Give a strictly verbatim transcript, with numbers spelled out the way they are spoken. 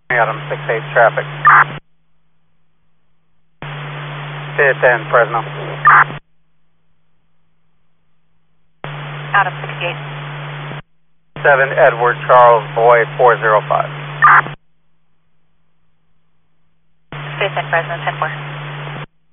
Adam six eight traffic. Fifth and Fresno. Adam sixty-eight. seven Edward Charles Boyd four zero five. Fifth and Fresno ten four.